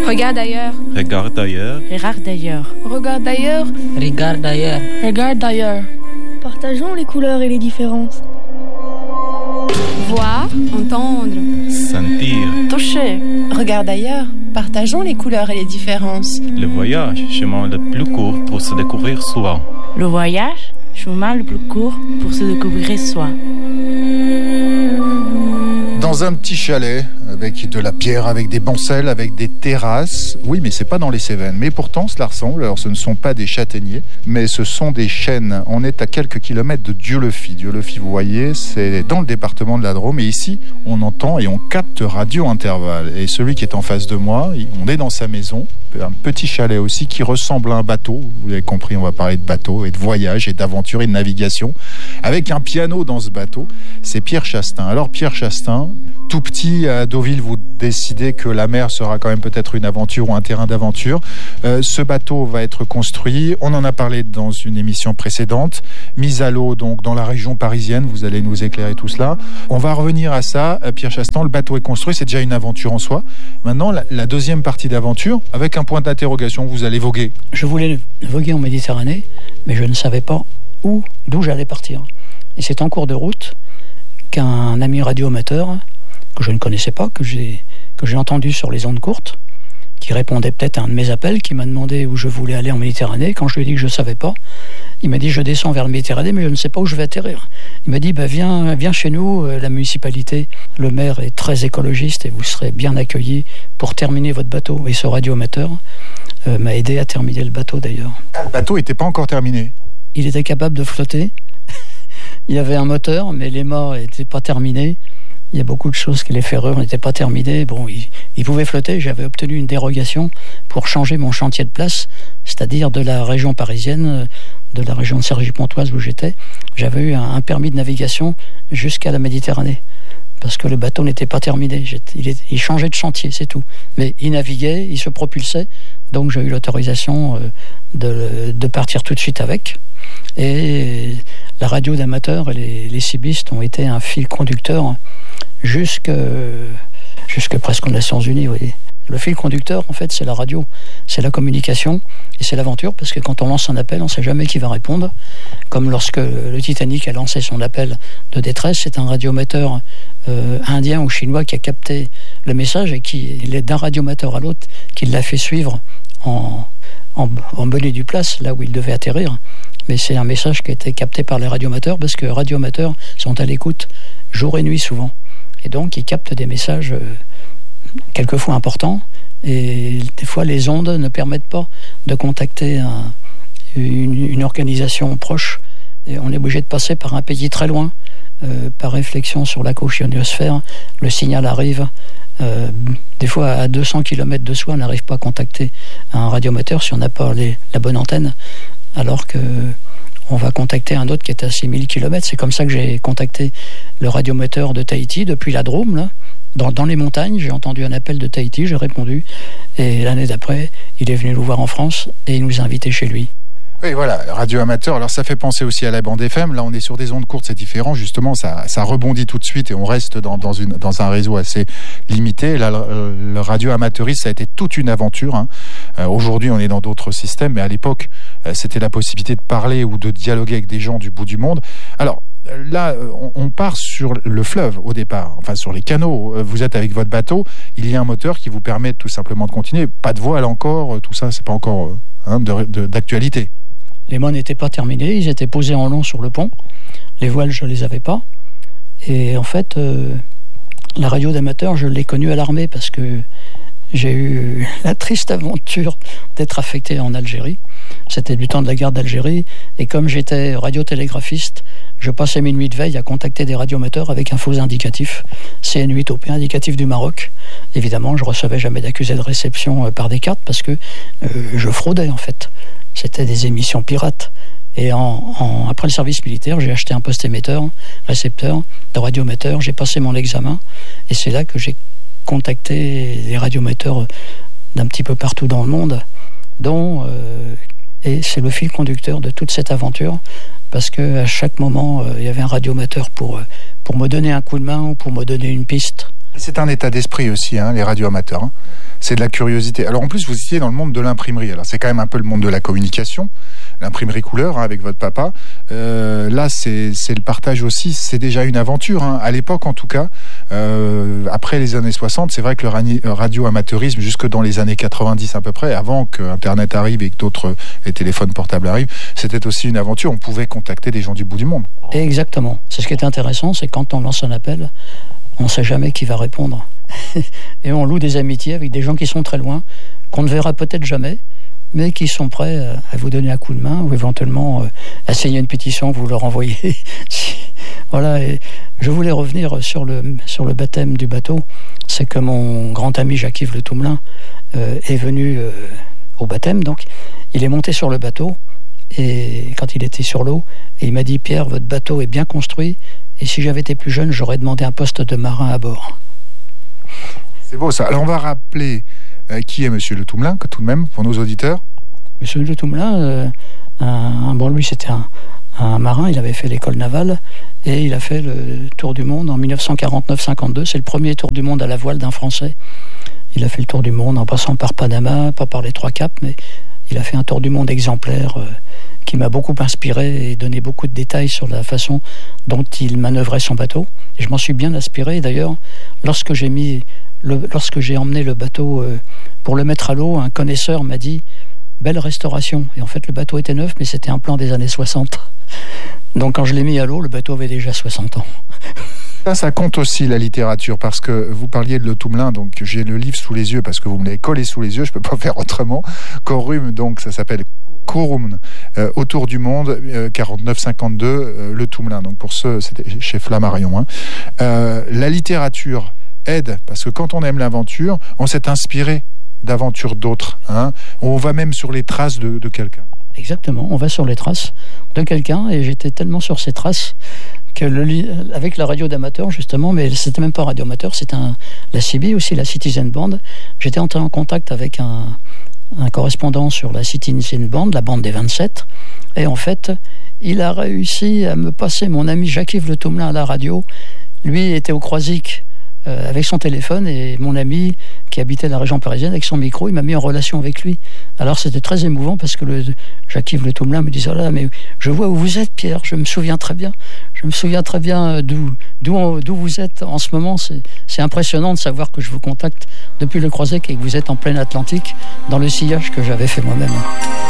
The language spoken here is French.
Regarde ailleurs. Regarde ailleurs. Regarde d'ailleurs. Regarde ailleurs. Regarde d'ailleurs. Regarde ailleurs. Partageons les couleurs et les différences. Voir, entendre. Sentir. Toucher. Regarde ailleurs. Partageons les couleurs et les différences. Le voyage, chemin le plus court pour se découvrir soi. Le voyage, chemin le plus court pour se découvrir soi. Dans un petit chalet, avec de la pierre, avec des boncelles, avec des terrasses. Oui, mais c'est pas dans les Cévennes. Mais pourtant, cela ressemble. Alors, ce ne sont pas des châtaigniers, mais ce sont des chênes. On est à quelques kilomètres de Dieulefit. Dieulefit, vous voyez, c'est dans le département de la Drôme. Et ici, on entend et on capte Radio Intervalle. Et celui qui est en face de moi, on est dans sa maison. Un petit chalet aussi qui ressemble à un bateau. Vous l'avez compris, on va parler de bateau et de voyage et d'aventure et de navigation. Avec un piano dans ce bateau, c'est Pierre Chastain. Alors, Pierre Chastain, tout petit à Deauville, vous décidez que la mer sera quand même peut-être une aventure ou un terrain d'aventure. Ce bateau va être construit. On en a parlé dans une émission précédente. Mise à l'eau donc dans la région parisienne. Vous allez nous éclairer tout cela. On va revenir à ça. Pierre Chastain, le bateau est construit. C'est déjà une aventure en soi. Maintenant, la deuxième partie d'aventure, avec un point d'interrogation, vous allez voguer. Je voulais voguer en Méditerranée, mais je ne savais pas d'où j'allais partir. Et c'est en cours de route qu'un ami radioamateur que je ne connaissais pas, que j'ai entendu sur les ondes courtes, qui répondait peut-être à un de mes appels, qui m'a demandé où je voulais aller en Méditerranée. Quand je lui ai dit que je ne savais pas, il m'a dit je descends vers la Méditerranée, mais je ne sais pas où je vais atterrir. Il m'a dit viens chez nous, la municipalité, le maire est très écologiste et vous serez bien accueillis pour terminer votre bateau. Et ce radioamateur m'a aidé à terminer le bateau d'ailleurs. Le bateau n'était pas encore terminé. Il était capable de flotter. Il y avait un moteur, mais les mâts n'étaient pas terminés. Il y a beaucoup de choses que les ferrures n'étaient pas terminées. Bon, il pouvait flotter. J'avais obtenu une dérogation pour changer mon chantier de place, c'est-à-dire de la région parisienne, de la région de Cergy-Pontoise où j'étais. J'avais eu un permis de navigation jusqu'à la Méditerranée, parce que le bateau n'était pas terminé. Il changeait de chantier, c'est tout. Mais il naviguait, il se propulsait, donc j'ai eu l'autorisation de partir tout de suite avec. Et la radio d'amateur et les cibistes ont été un fil conducteur jusque presque aux Nations Unies. Oui. Le fil conducteur, en fait, c'est la radio, c'est la communication et c'est l'aventure, parce que quand on lance un appel, on ne sait jamais qui va répondre. Comme lorsque le Titanic a lancé son appel de détresse, c'est un radioamateur indien ou chinois qui a capté le message et qui, d'un radioamateur à l'autre, qui l'a fait suivre en bonne et due place, là où il devait atterrir. Mais c'est un message qui a été capté par les radioamateurs, parce que les radioamateurs sont à l'écoute jour et nuit souvent. Et donc, ils captent des messages quelquefois importants. Et des fois, les ondes ne permettent pas de contacter une organisation proche. Et on est obligé de passer par un pays très loin. Par réflexion sur la couche ionosphère, le signal arrive. Des fois, à 200 km de soi, on n'arrive pas à contacter un radioamateur si on n'a pas la bonne antenne. Alors qu'on va contacter un autre qui est à 6000 km. C'est comme ça que j'ai contacté le radioamateur de Tahiti, depuis la Drôme, là, dans les montagnes. J'ai entendu un appel de Tahiti, j'ai répondu. Et l'année d'après, il est venu nous voir en France et il nous a invités chez lui. Oui, voilà, radio amateur. Alors, ça fait penser aussi à la bande FM. Là, on est sur des ondes courtes, c'est différent. Justement, ça rebondit tout de suite et on reste dans un réseau assez limité. Là, le radio amateuriste, ça a été toute une aventure. Hein. Aujourd'hui, on est dans d'autres systèmes, mais à l'époque, c'était la possibilité de parler ou de dialoguer avec des gens du bout du monde. Alors, là, on part sur le fleuve au départ, enfin sur les canaux. Vous êtes avec votre bateau, il y a un moteur qui vous permet tout simplement de continuer. Pas de voile encore, tout ça, c'est pas encore d'actualité. Les mâts n'étaient pas terminés, ils étaient posés en long sur le pont. Les voiles, je ne les avais pas. Et en fait, la radio d'amateur, je l'ai connue à l'armée, parce que j'ai eu la triste aventure d'être affecté en Algérie. C'était du temps de la guerre d'Algérie. Et comme j'étais radiotélégraphiste, je passais mes nuits de veille à contacter des radioamateurs avec un faux indicatif, CN8OP, indicatif du Maroc. Évidemment, je ne recevais jamais d'accusé de réception par des cartes, parce que je fraudais, en fait. C'était des émissions pirates. Et après le service militaire, j'ai acheté un poste émetteur, récepteur de radioamateur. J'ai passé mon examen. Et c'est là que j'ai contacté les radioamateurs d'un petit peu partout dans le monde, et c'est le fil conducteur de toute cette aventure, parce qu'à chaque moment, il y avait un radioamateur pour me donner un coup de main ou pour me donner une piste. C'est un état d'esprit aussi, hein, les radioamateurs. Hein. c'est de la curiosité. Alors en plus, vous étiez dans le monde de l'imprimerie. Alors c'est quand même un peu le monde de la communication, l'imprimerie couleur, avec votre papa. Là, c'est le partage aussi. C'est déjà une aventure, à l'époque en tout cas. Après les années 60, c'est vrai que le radio-amateurisme, jusque dans les années 90 à peu près, avant que Internet arrive et que les téléphones portables arrivent, c'était aussi une aventure. On pouvait contacter des gens du bout du monde. Exactement. C'est ce qui est intéressant, c'est quand on lance un appel, on ne sait jamais qui va répondre. Et on loue des amitiés avec des gens qui sont très loin, qu'on ne verra peut-être jamais, mais qui sont prêts à vous donner un coup de main ou éventuellement à signer une pétition que vous leur envoyez. Voilà, et je voulais revenir sur le baptême du bateau. C'est que mon grand ami Jacques-Yves Le Toumelin est venu au baptême, donc il est monté sur le bateau, et quand il était sur l'eau, et il m'a dit: Pierre, votre bateau est bien construit, et si j'avais été plus jeune, j'aurais demandé un poste de marin à bord. C'est beau ça. Alors on va rappeler qui est Monsieur Le Toumelin, tout de même, pour nos auditeurs. Monsieur Le Toumelin, lui c'était un marin, il avait fait l'école navale, et il a fait le tour du monde en 1949-52. C'est le premier tour du monde à la voile d'un Français. Il a fait le tour du monde en passant par Panama, pas par les Trois Caps, mais il a fait un tour du monde exemplaire qui m'a beaucoup inspiré et donné beaucoup de détails sur la façon dont il manœuvrait son bateau. Et je m'en suis bien inspiré. D'ailleurs, lorsque j'ai emmené le bateau pour le mettre à l'eau, un connaisseur m'a dit: belle restauration. Et en fait, le bateau était neuf, mais c'était un plan des années 60. Donc quand je l'ai mis à l'eau, le bateau avait déjà 60 ans. Ça compte aussi, la littérature, parce que vous parliez de Le Toumelin, donc j'ai le livre sous les yeux parce que vous me l'avez collé sous les yeux, je peux pas faire autrement. Corum, donc ça s'appelle Corum, autour du monde, 49-52, Le Toumelin. Donc pour ceux, c'était chez Flammarion. La littérature aide, parce que quand on aime l'aventure, on s'est inspiré d'aventures d'autres. On va même sur les traces de quelqu'un. Exactement, on va sur les traces de quelqu'un, et j'étais tellement sur ces traces que avec la radio d'amateur justement, mais c'était même pas radio amateur, c'était la CB aussi, la Citizen Band. J'étais entré en contact avec un correspondant sur la Citizen Band, la bande des 27, et en fait, il a réussi à me passer mon ami Jacques-Yves Le Toumelin à la radio. Lui était au Croisic avec son téléphone, et mon ami qui habitait la région parisienne, avec son micro, il m'a mis en relation avec lui. Alors c'était très émouvant, parce que Jacques-Yves Le Toumelin me disait: oh là, mais je vois où vous êtes, Pierre, je me souviens très bien d'où vous êtes en ce moment. C'est impressionnant de savoir que je vous contacte depuis le Croisic et que vous êtes en plein Atlantique, dans le sillage que j'avais fait moi-même.